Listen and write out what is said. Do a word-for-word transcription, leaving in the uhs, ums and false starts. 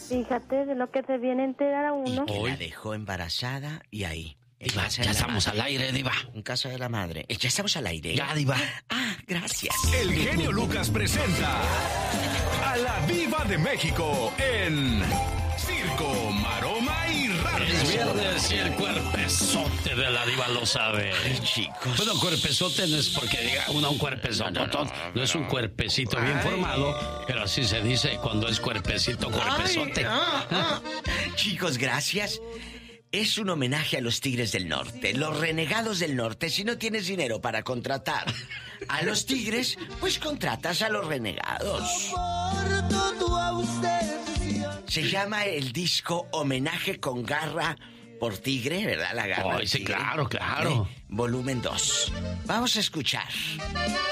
Fíjate de lo que se viene a enterar a uno. Y que la dejó embarazada y ahí. Diva, ya estamos madre. al aire, Diva. En casa de la madre. Eh, Ya estamos al aire. Ya, Diva. Ah, gracias. El genio Lucas presenta a la Diva de México en Circo, Maroma y Radio. Es viernes y el cuerpezote de la Diva lo sabe. Ay, chicos. Bueno, cuerpezote no es porque diga uno un cuerpezote. No, no, no, no es un cuerpecito bien formado, pero así se dice cuando es cuerpecito, cuerpezote. Ay, ah, ah. Chicos, gracias. Es un homenaje a los Tigres del Norte, los renegados del norte. Si no tienes dinero para contratar a los Tigres, pues contratas a los renegados. Se llama el disco Homenaje con Garra por Tigre, ¿verdad? La garra. Ay, sí, tigre. claro, claro. Eh, volumen dos. Vamos a escuchar.